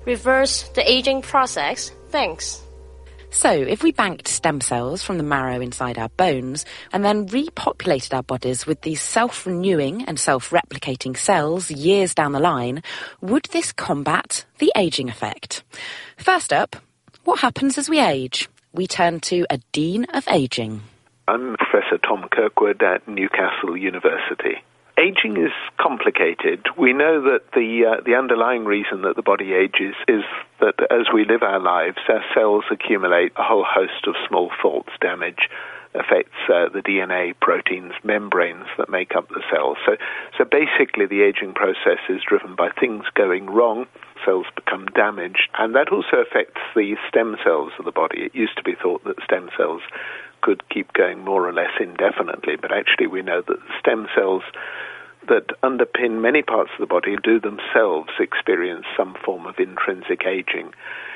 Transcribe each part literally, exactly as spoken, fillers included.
reverse the aging process? Thanks. So, if we banked stem cells from the marrow inside our bones and then repopulated our bodies with these self-renewing and self-replicating cells years down the line, would this combat the aging effect? First up, what happens as we age? We turn to a Dean of Aging. I'm Professor Tom Kirkwood at Newcastle University. Aging is complicated. We know that the uh, the underlying reason that the body ages is that as we live our lives, our cells accumulate a whole host of small faults. Damage affects uh, the D N A, proteins, membranes that make up the cells. So, so basically the aging process is driven by things going wrong. Cells become damaged, and that also affects the stem cells of the body. It used to be thought that stem cells could keep going more or less indefinitely, but actually we know that the stem cells that underpin many parts of the body do themselves experience some form of intrinsic aging.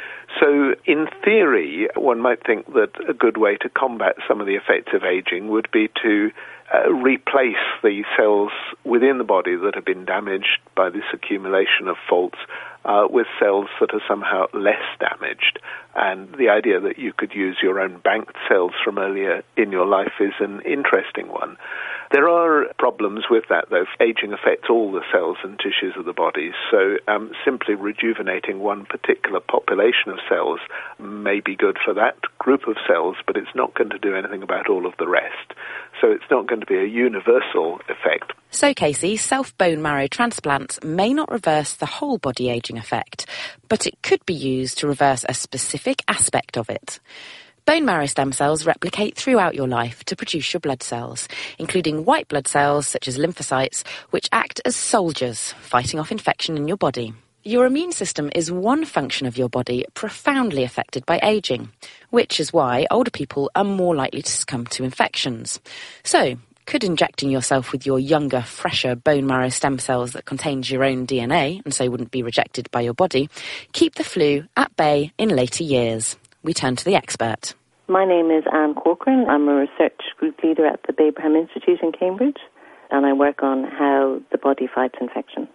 So in theory, one might think that a good way to combat some of the effects of aging would be to uh, replace the cells within the body that have been damaged by this accumulation of faults uh, with cells that are somehow less damaged. And the idea that you could use your own banked cells from earlier in your life is an interesting one. There are problems with that, though. Aging affects all the cells and tissues of the body, so um, simply rejuvenating one particular population of cells may be good for that group of cells, but it's not going to do anything about all of the rest. So it's not going to be a universal effect. So, Casey, self-bone marrow transplants may not reverse the whole body aging effect, but it could be used to reverse a specific aspect of it. Bone marrow stem cells replicate throughout your life to produce your blood cells, including white blood cells such as lymphocytes, which act as soldiers fighting off infection in your body. Your immune system is one function of your body profoundly affected by aging, which is why older people are more likely to succumb to infections. So, could injecting yourself with your younger, fresher bone marrow stem cells that contains your own D N A, and so wouldn't be rejected by your body, keep the flu at bay in later years? We turn to the expert. My name is Anne Corcoran. I'm a research group leader at the Babraham Institute in Cambridge, and I work on how the body fights infection.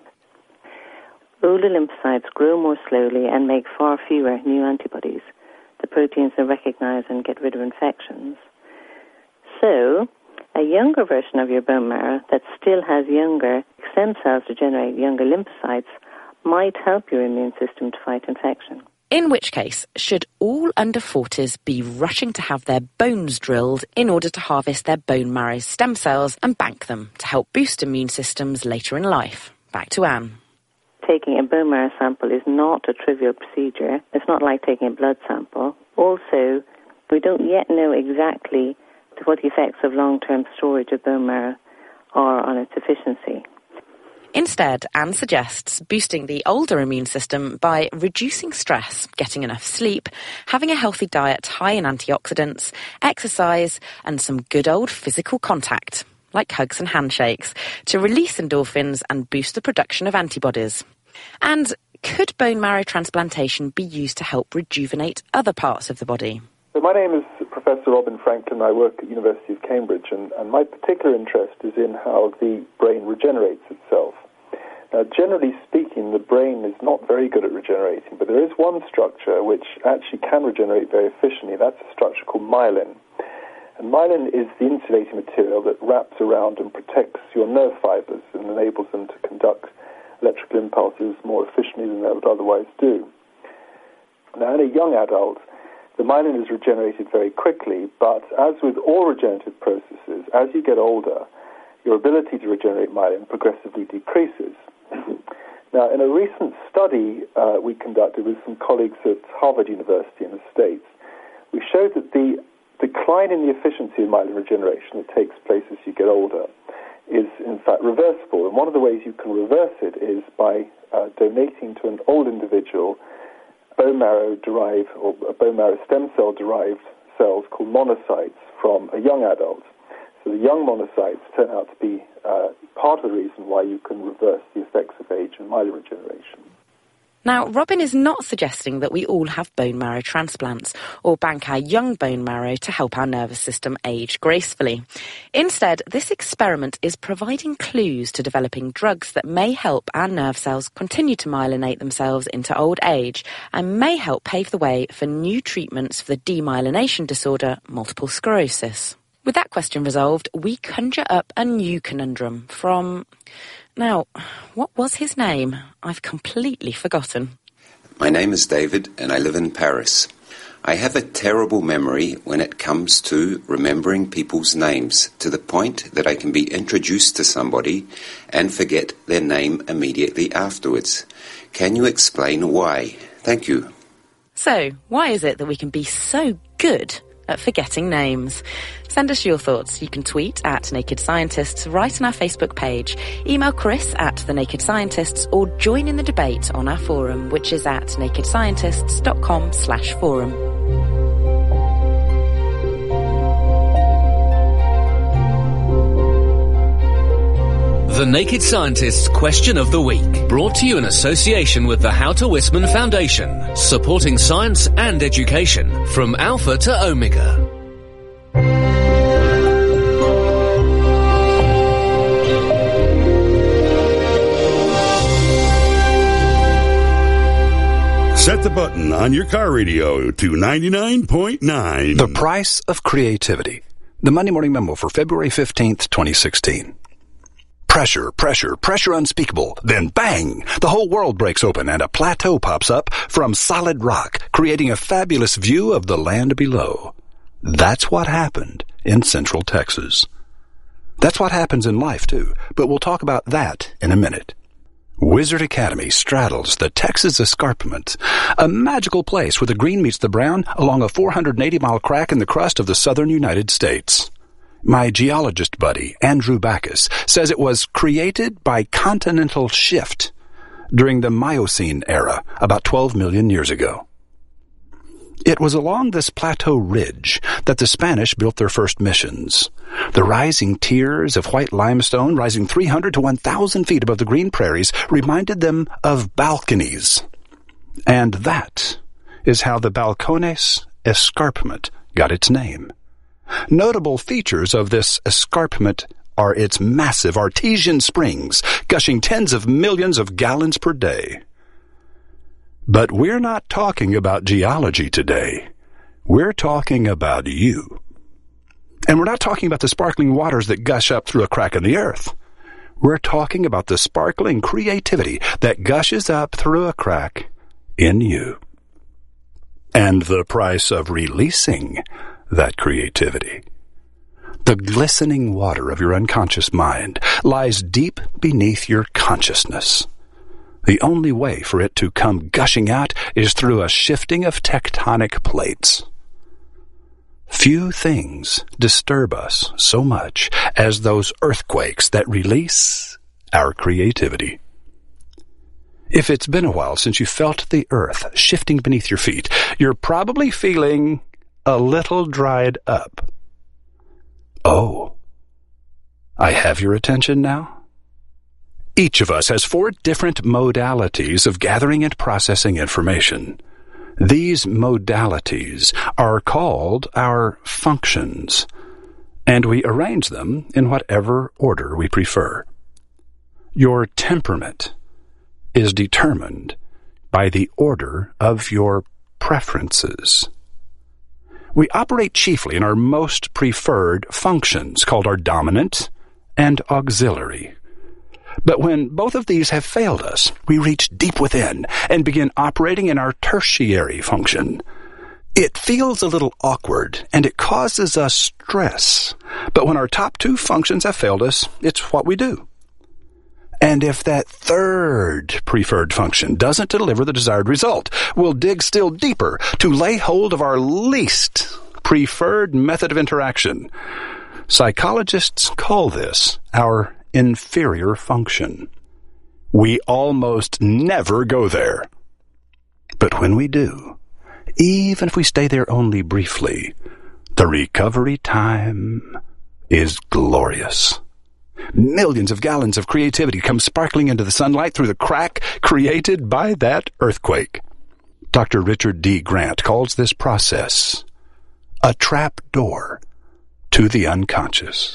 Older lymphocytes grow more slowly and make far fewer new antibodies, the proteins that recognize and get rid of infections. So, a younger version of your bone marrow that still has younger stem cells to generate younger lymphocytes might help your immune system to fight infection. In which case, should all under forties be rushing to have their bones drilled in order to harvest their bone marrow stem cells and bank them to help boost immune systems later in life? Back to Anne. Taking a bone marrow sample is not a trivial procedure. It's not like taking a blood sample. Also, we don't yet know exactly what the effects of long-term storage of bone marrow are on its efficiency. Instead, Anne suggests boosting the older immune system by reducing stress, getting enough sleep, having a healthy diet high in antioxidants, exercise, and some good old physical contact, like hugs and handshakes, to release endorphins and boost the production of antibodies. And could bone marrow transplantation be used to help rejuvenate other parts of the body? So my name is Professor Robin Franklin. I work at the University of Cambridge, and, and my particular interest is in how the brain regenerates itself. Now, generally speaking, the brain is not very good at regenerating, but there is one structure which actually can regenerate very efficiently. That's a structure called myelin. And myelin is the insulating material that wraps around and protects your nerve fibers and enables them to conduct electrical impulses more efficiently than they would otherwise do. Now, in a young adult, the myelin is regenerated very quickly, but as with all regenerative processes, as you get older, your ability to regenerate myelin progressively decreases. Now, in a recent study uh, we conducted with some colleagues at Harvard University in the States, we showed that the decline in the efficiency of myelin regeneration that takes place as you get older is, in fact, reversible. And one of the ways you can reverse it is by uh, donating to an old individual bone marrow-derived or bone marrow stem cell-derived cells called monocytes from a young adult. So the young monocytes turn out to be uh, part of the reason why you can reverse the effects of age and myelin regeneration. Now, Robin is not suggesting that we all have bone marrow transplants or bank our young bone marrow to help our nervous system age gracefully. Instead, this experiment is providing clues to developing drugs that may help our nerve cells continue to myelinate themselves into old age and may help pave the way for new treatments for the demyelination disorder, multiple sclerosis. With that question resolved, we conjure up a new conundrum from... Now, what was his name? I've completely forgotten. My name is David, and I live in Paris. I have a terrible memory when it comes to remembering people's names, to the point that I can be introduced to somebody and forget their name immediately afterwards. Can you explain why? Thank you. So, why is it that we can be so good at forgetting names? Send us your thoughts. You can tweet at Naked Scientists, write on our Facebook page, email Chris at The Naked Scientists, or join in the debate on our forum, which is at nakedscientists.com slash forum. The Naked Scientists Question of the Week, brought to you in association with the Houter Wisman Foundation, supporting science and education from Alpha to Omega. Set the button on your car radio to ninety-nine point nine. The Price of Creativity. The Monday Morning Memo for February fifteenth, twenty sixteen. Pressure, pressure, pressure unspeakable. Then bang! The whole world breaks open and a plateau pops up from solid rock, creating a fabulous view of the land below. That's what happened in Central Texas. That's what happens in life, too, but we'll talk about that in a minute. Wizard Academy straddles the Texas Escarpment, a magical place where the green meets the brown along a four hundred eighty mile crack in the crust of the southern United States. My geologist buddy, Andrew Backus, says it was created by continental shift during the Miocene era about twelve million years ago. It was along this plateau ridge that the Spanish built their first missions. The rising tiers of white limestone, rising three hundred to one thousand feet above the green prairies, reminded them of balconies. And that is how the Balcones Escarpment got its name. Notable features of this escarpment are its massive artesian springs, gushing tens of millions of gallons per day. But we're not talking about geology today. We're talking about you. And we're not talking about the sparkling waters that gush up through a crack in the earth. We're talking about the sparkling creativity that gushes up through a crack in you. And the price of releasing that creativity. The glistening water of your unconscious mind lies deep beneath your consciousness. The only way for it to come gushing out is through a shifting of tectonic plates. Few things disturb us so much as those earthquakes that release our creativity. If it's been a while since you felt the earth shifting beneath your feet, you're probably feeling a little dried up. Oh, I have your attention now? Each of us has four different modalities of gathering and processing information. These modalities are called our functions, and we arrange them in whatever order we prefer. Your temperament is determined by the order of your preferences. We operate chiefly in our most preferred functions, called our dominant and auxiliary. But when both of these have failed us, we reach deep within and begin operating in our tertiary function. It feels a little awkward, and it causes us stress. But when our top two functions have failed us, it's what we do. And if that third preferred function doesn't deliver the desired result, we'll dig still deeper to lay hold of our least preferred method of interaction. Psychologists call this our inferior function. We almost never go there. But when we do, even if we stay there only briefly, the recovery time is glorious. Millions of gallons of creativity come sparkling into the sunlight through the crack created by that earthquake. Doctor Richard D. Grant calls this process a trap door to the unconscious.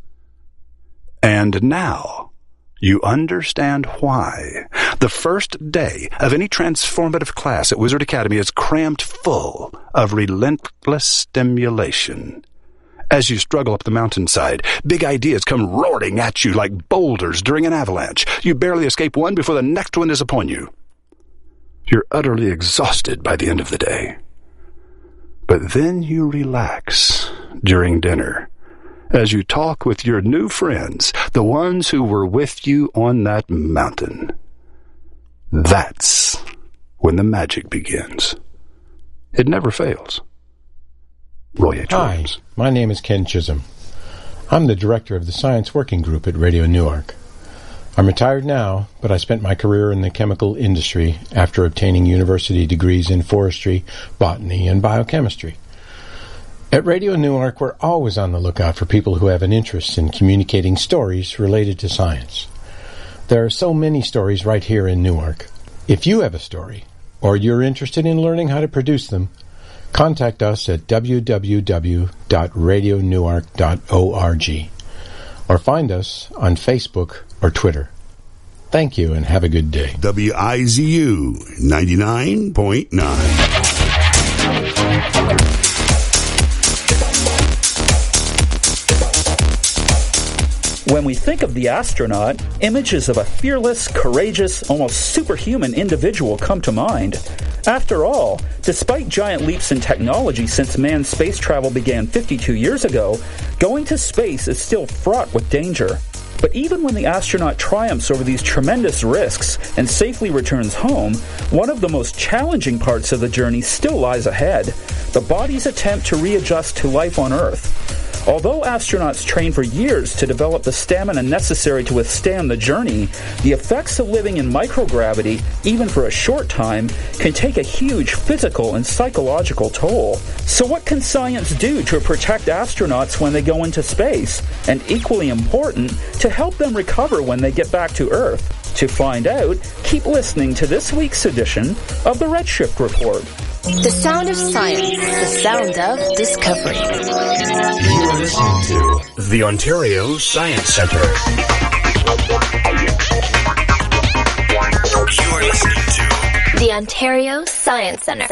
And now you understand why the first day of any transformative class at Wizard Academy is crammed full of relentless stimulation. As you struggle up the mountainside, big ideas come roaring at you like boulders during an avalanche. You barely escape one before the next one is upon you. You're utterly exhausted by the end of the day. But then you relax during dinner as you talk with your new friends, the ones who were with you on that mountain. That's when the magic begins. It never fails. Roy H. Hi, Williams. my name is Ken Chisholm. I'm the director of the Science Working Group at Radio Newark. I'm retired now, but I spent my career in the chemical industry after obtaining university degrees in forestry, botany, and biochemistry. At Radio Newark, we're always on the lookout for people who have an interest in communicating stories related to science. There are so many stories right here in Newark. If you have a story, or you're interested in learning how to produce them, contact us at w w w dot radio newark dot org or find us on Facebook or Twitter. Thank you and have a good day. W I Z U ninety-nine point nine. When we think of the astronaut, images of a fearless, courageous, almost superhuman individual come to mind. After all, despite giant leaps in technology since manned space travel began fifty-two years ago, going to space is still fraught with danger. But even when the astronaut triumphs over these tremendous risks and safely returns home, one of the most challenging parts of the journey still lies ahead: the body's attempt to readjust to life on Earth. Although astronauts train for years to develop the stamina necessary to withstand the journey, the effects of living in microgravity, even for a short time, can take a huge physical and psychological toll. So what can science do to protect astronauts when they go into space? And equally important, to help them recover when they get back to Earth? To find out, keep listening to this week's edition of the Redshift Report. The sound of science, the sound of discovery. You're listening to the Ontario Science Centre. You're listening to the Ontario Science Centre.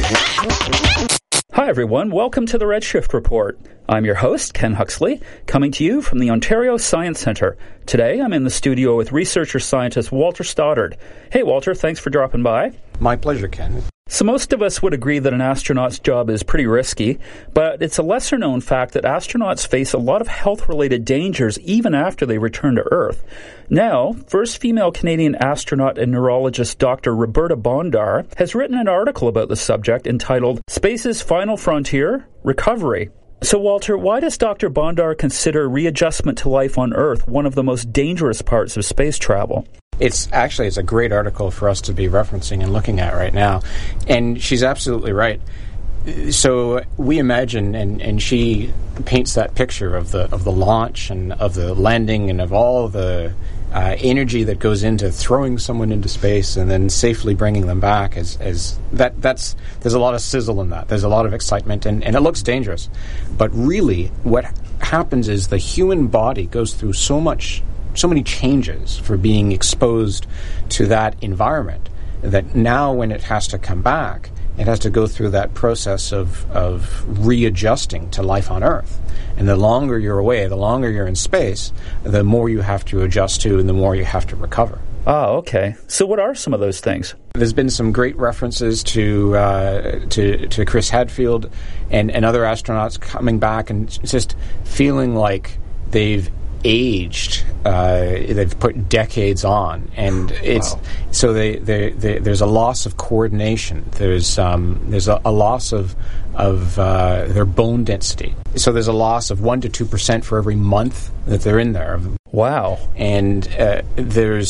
Hi everyone, welcome to the Redshift Report. I'm your host, Ken Huxley, coming to you from the Ontario Science Centre. Today I'm in the studio with researcher-scientist Walter Stoddard. Hey Walter, thanks for dropping by. My pleasure, Ken. So most of us would agree that an astronaut's job is pretty risky, but it's a lesser-known fact that astronauts face a lot of health-related dangers even after they return to Earth. Now, first female Canadian astronaut and neurologist Doctor Roberta Bondar has written an article about the subject entitled Space's Final Frontier, Recovery. So, Walter, why does Doctor Bondar consider readjustment to life on Earth one of the most dangerous parts of space travel? It's actually, it's a great article for us to be referencing and looking at right now. And she's absolutely right. So we imagine, and, and she paints that picture of the of the launch and of the landing and of all the uh, energy that goes into throwing someone into space and then safely bringing them back. As, as that that's there's a lot of sizzle in that. There's a lot of excitement, and, and it looks dangerous. But really, what happens is the human body goes through so much so many changes for being exposed to that environment that now when it has to come back, it has to go through that process of, of readjusting to life on Earth. And the longer you're away, the longer you're in space, the more you have to adjust to and the more you have to recover. Oh, okay. So what are some of those things? There's been some great references to uh, to, to Chris Hadfield and, and other astronauts coming back and just feeling like they've aged. Uh, they've put decades on, and it's wow. so they, they, they there's a loss of coordination. There's um, there's a, a loss of of uh, their bone density. So there's a loss of one to two percent for every month that they're in there. Wow! And uh, there's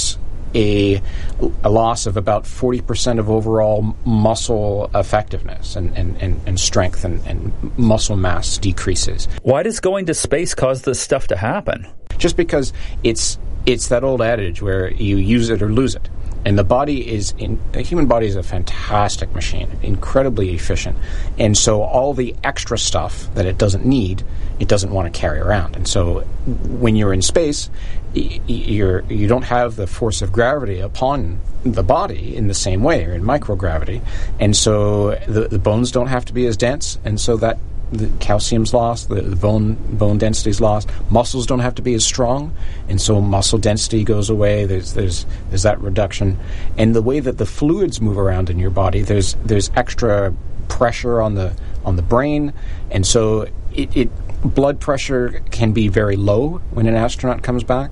a, a loss of about forty percent of overall muscle effectiveness and, and, and, and strength and, and muscle mass decreases. Why does going to space cause this stuff to happen? Just because it's it's that old adage where you use it or lose it. And the body is, in, the human body is a fantastic machine, incredibly efficient. And so all the extra stuff that it doesn't need, it doesn't want to carry around. And so when you're in space, you're, you don't have the force of gravity upon the body in the same way, or in microgravity. And so the, the bones don't have to be as dense, and so that the calcium's lost, the, the bone bone density's lost. Muscles don't have to be as strong, and so muscle density goes away. There's there's there's that reduction, and the way that the fluids move around in your body, there's there's extra pressure on the on the brain, and so it, it blood pressure can be very low when an astronaut comes back,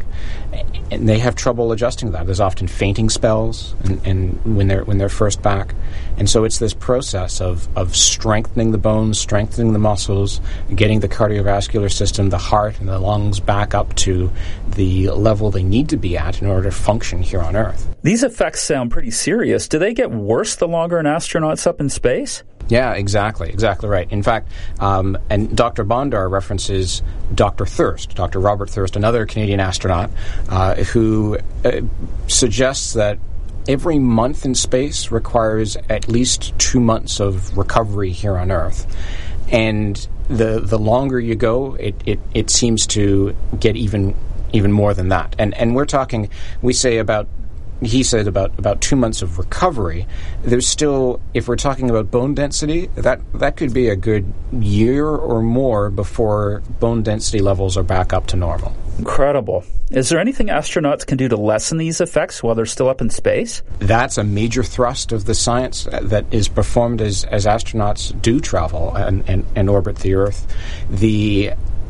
and they have trouble adjusting to that. There's often fainting spells, and, and when they're when they're first back, and so it's this process of of strengthening the bones, strengthening the muscles, getting the cardiovascular system, the heart, and the lungs back up to the level they need to be at in order to function here on Earth. These effects sound pretty serious. Do they get worse the longer an astronaut's up in space? Yeah, exactly, exactly right. In fact, um, and Doctor Bondar references Doctor Thirst, Doctor Robert Thirst, another Canadian astronaut, uh, who uh, suggests that every month in space requires at least two months of recovery here on Earth. And the the longer you go, it, it, it seems to get even even more than that. And and we're talking, we say about he said about, about two months of recovery. There's still, if we're talking about bone density, that, that could be a good year or more before bone density levels are back up to normal. Incredible. Is there anything astronauts can do to lessen these effects while they're still up in space? That's a major thrust of the science that is performed as, as astronauts do travel and, and, and orbit the Earth. The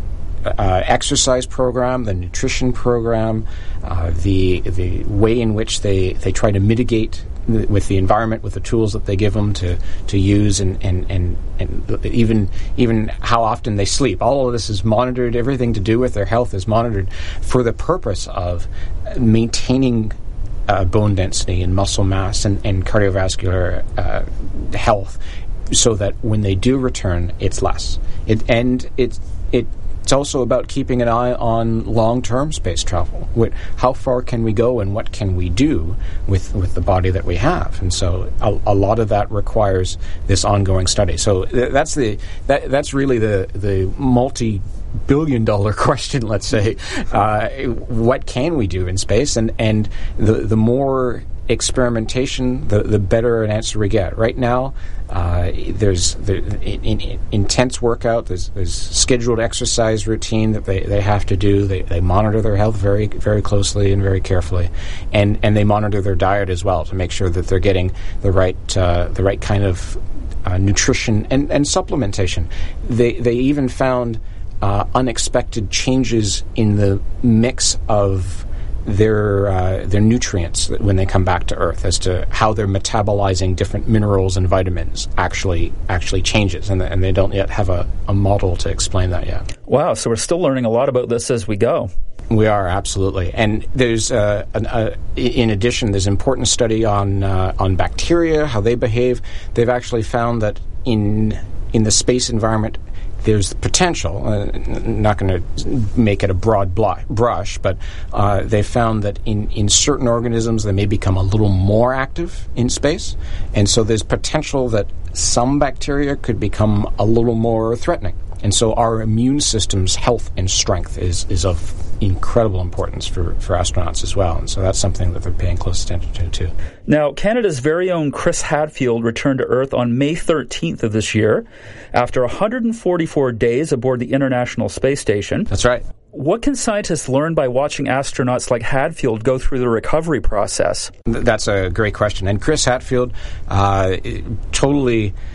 Uh, exercise program, the nutrition program, uh, the the way in which they, they try to mitigate th- with the environment, with the tools that they give them to, to use, and, and, and, and even even how often they sleep. All of this is monitored. Everything to do with their health is monitored for the purpose of maintaining uh, bone density and muscle mass and, and cardiovascular uh, health, so that when they do return, it's less. It, and it it. It's also about keeping an eye on long-term space travel. What, how far can we go, and what can we do with, with the body that we have? And so a, a lot of that requires this ongoing study. So th- that's the that, that's really the the multi-billion dollar question, let's say. Uh, what can we do in space? And, and the, the more experimentation, the, the better an answer we get. Right now, uh, there's the, in, in, intense workout, there's, there's scheduled exercise routine that they, they have to do. They, they monitor their health very very closely and very carefully, and, and they monitor their diet as well to make sure that they're getting the right uh, the right kind of uh, nutrition and, and supplementation. They they even found uh, unexpected changes in the mix of their uh, their nutrients when they come back to Earth, as to how they're metabolizing different minerals and vitamins actually actually changes, and, and they don't yet have a, a model to explain that yet. Wow, so we're still learning a lot about this as we go. We are, absolutely. And there's, uh, an, uh, in addition, there's important study on uh, on bacteria, how they behave. They've actually found that in in the space environment, there's the potential, uh, not going to make it a broad bl- brush, but uh, they found that in, in certain organisms they may become a little more active in space, and so there's potential that some bacteria could become a little more threatening. And so our immune system's health and strength is, is of incredible importance for, for astronauts as well. And so that's something that they're paying close attention to, too. Now, Canada's very own Chris Hadfield returned to Earth on May thirteenth of this year after one hundred forty-four days aboard the International Space Station. That's right. What can scientists learn by watching astronauts like Hadfield go through the recovery process? That's a great question. And Chris Hadfield uh, totally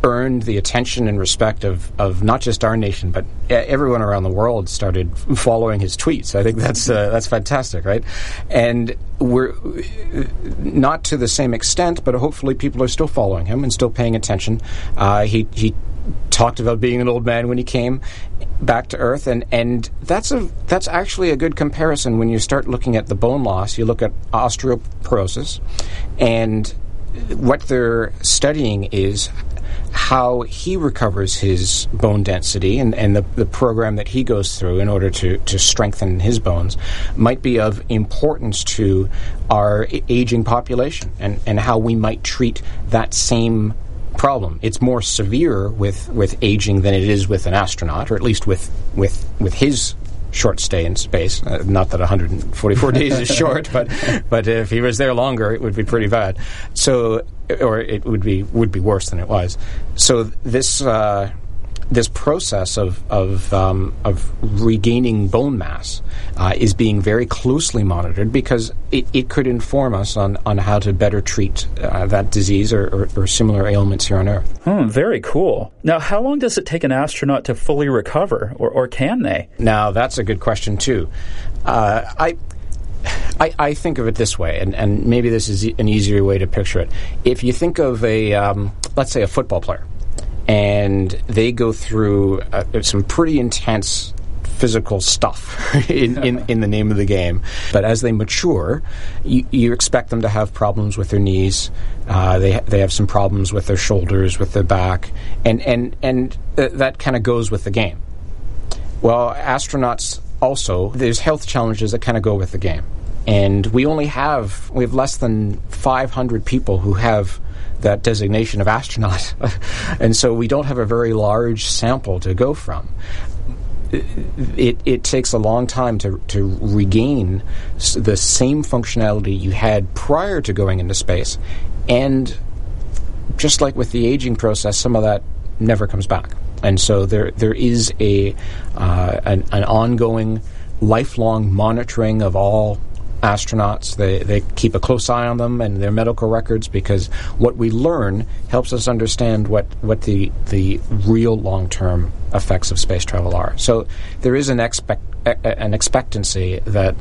earned the attention and respect of, of not just our nation, but everyone around the world started following his tweets. I think that's uh, that's fantastic, right? And we're not to the same extent, but hopefully people are still following him and still paying attention. Uh, he he talked about being an old man when he came back to Earth, and, and that's a that's actually a good comparison when you start looking at the bone loss. You look at osteoporosis, and what they're studying is how he recovers his bone density, and, and the, the program that he goes through in order to, to strengthen his bones might be of importance to our aging population, and, and how we might treat that same problem. It's more severe with, with aging than it is with an astronaut, or at least with with, with his short stay in space. Uh, not that one hundred forty-four days is short, but but if he was there longer, it would be pretty bad. So, or it would be would be worse than it was. So this uh, this process of of um, of regaining bone mass uh, is being very closely monitored, because it, it could inform us on, on how to better treat uh, that disease or, or, or similar ailments here on Earth. Hmm, very cool. Now, how long does it take an astronaut to fully recover, or, or can they? Now, that's a good question, too. Uh, I... I, I think of it this way, and, and maybe this is e- an easier way to picture it. If you think of a, um, let's say, a football player, and they go through uh, some pretty intense physical stuff in, in, in the name of the game, but as they mature, you, you expect them to have problems with their knees. Uh, they they have some problems with their shoulders, with their back, and and and th- that kind of goes with the game. Well, astronauts also, there's health challenges that kind of go with the game. And we only have, we have less than five hundred people who have that designation of astronaut. And so we don't have a very large sample to go from. It, it takes a long time to, to regain s- the same functionality you had prior to going into space. And just like with the aging process, some of that never comes back. And so there there is a uh, an, an ongoing, lifelong monitoring of all astronauts. They they keep a close eye on them and their medical records, because what we learn helps us understand what, what the the real long-term effects of space travel are. So there is an expect an expectancy that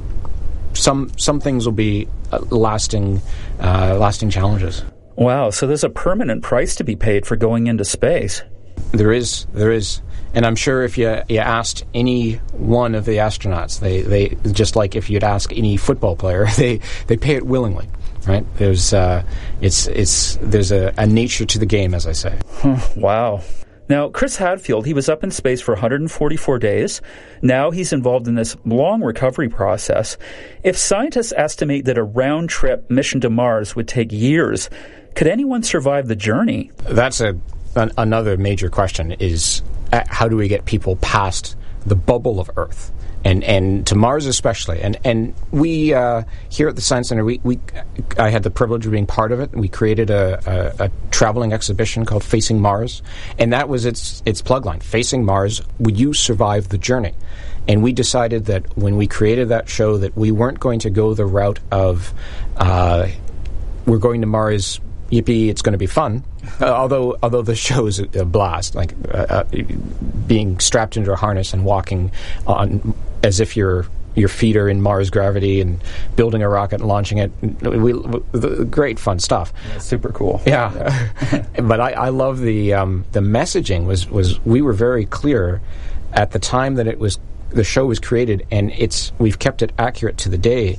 some some things will be uh, lasting uh, lasting challenges. Wow! So there's a permanent price to be paid for going into space. There is, there is, and I'm sure if you you asked any one of the astronauts, they, they just like if you'd ask any football player, they, they pay it willingly, right? There's uh, it's it's there's a, a nature to the game, as I say. Wow. Now, Chris Hadfield, he was up in space for one hundred forty-four days. Now he's involved in this long recovery process. If scientists estimate that a round-trip mission to Mars would take years, could anyone survive the journey? That's a An- another major question is uh, how do we get people past the bubble of Earth and, and to Mars especially? And and we uh, here at the Science Center, we, we I had the privilege of being part of it. We created a, a, a traveling exhibition called Facing Mars, and that was its its plugline. Facing Mars, would you survive the journey? And we decided that when we created that show that we weren't going to go the route of uh, we're going to Mars, yippee, it's going to be fun. Uh, although although the show is a, a blast, like uh, uh, being strapped into a harness and walking on as if your your feet are in Mars gravity and building a rocket and launching it. We, we, the, great fun stuff. Yeah, super cool. Yeah, but I, I love the um, the messaging was was we were very clear at the time that it was the show was created, and it's we've kept it accurate to the day.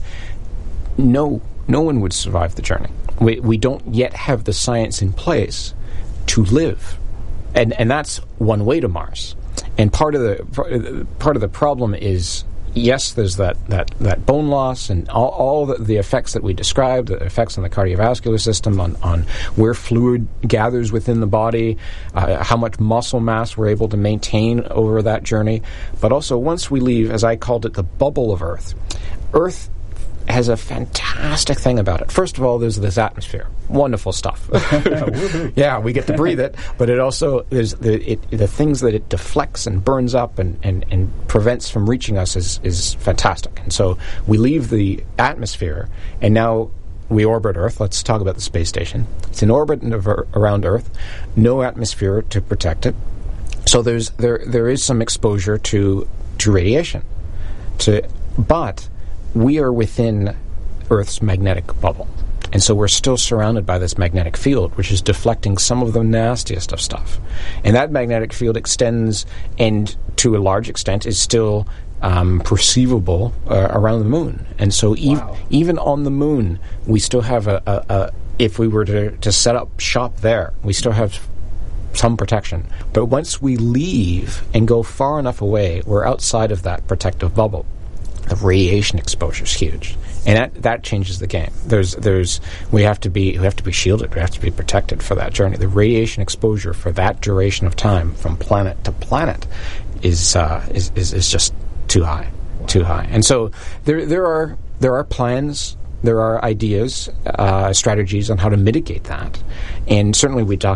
No, no one would survive the journey. We we don't yet have the science in place to live, and and that's one way to Mars. And part of the part of the problem is, yes, there's that, that, that bone loss and all, all the, the effects that we described, the effects on the cardiovascular system, on, on where fluid gathers within the body, uh, how much muscle mass we're able to maintain over that journey. But also, once we leave, as I called it, the bubble of Earth, Earth has a fantastic thing about it. First of all, there's this atmosphere. Wonderful stuff. Yeah, we get to breathe it, but it also, there's the, it, the things that it deflects and burns up and, and, and prevents from reaching us is, is fantastic. And so we leave the atmosphere, and now we orbit Earth. Let's talk about the space station. It's in orbit around Earth, no atmosphere to protect it. So there's there there is some exposure to to radiation. To but we are within Earth's magnetic bubble. And so we're still surrounded by this magnetic field, which is deflecting some of the nastiest of stuff. And that magnetic field extends, and to a large extent is still um, perceivable uh, around the moon. And so ev- wow. even on the moon, we still have a, a, a if we were to, to set up shop there, we still have some protection. But once we leave and go far enough away, we're outside of that protective bubble. The radiation exposure is huge. And that, that changes the game. There's there's we have to be we have to be shielded. We have to be protected for that journey. The radiation exposure for that duration of time from planet to planet is uh, is, is is just too high, too high. And so there there are there are plans, there are ideas, uh, strategies on how to mitigate that. And certainly we talk